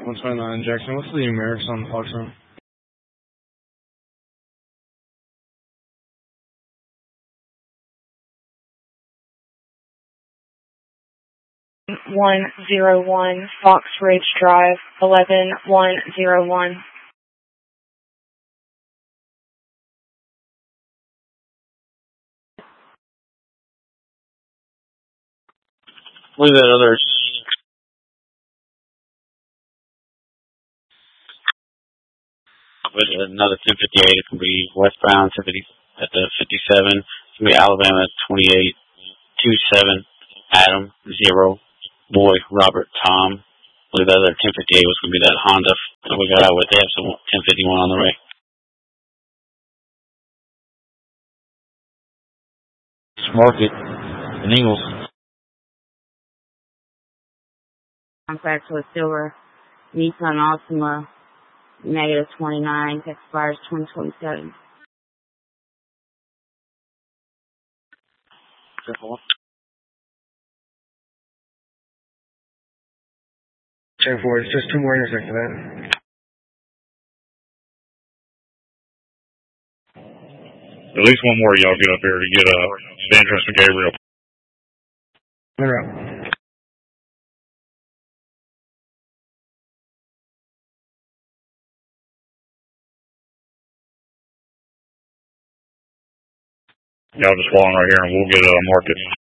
129 Jackson. What's the numerics on the Foxtrot? .101 Fox Ridge Drive, 11101. Look at that other. With another 1058, it can be westbound 1050 at the 57. It's going to be Alabama 2827 Adam 0 Boy Robert Tom. Look at that other 1058 was going to be that Honda that we got out with. They have some 1051 on the way. Market in Ingles. Contact with silver Nissan Altima -29, expires 2027. Careful. 10-4, it's just 2 more intersections of that. At least one more of y'all get up here to get the entrance to Gabriel. En route. Y'all just fall in right here and we'll get market.